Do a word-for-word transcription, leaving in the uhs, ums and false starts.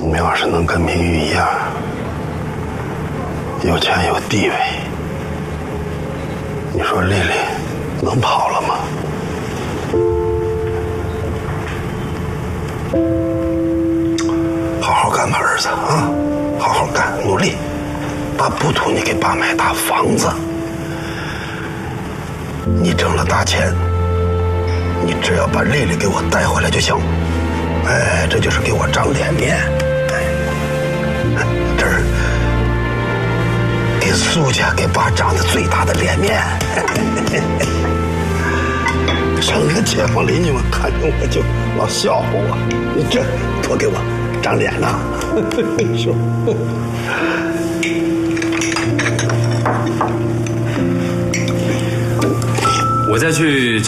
我们要是能跟明玉一样，有钱有地位，你说丽丽能跑了吗？好好干吧，儿子啊，好好干，努力，把不图你给爸买大房子。你挣了大钱，你只要把丽丽给我带回来就行。哎，这就是给我长脸面。哎，这儿给苏家给爸长的最大的脸面。上个街坊邻居们看见我就老笑话我，你这多给我长脸呐，是吧？ 我再去。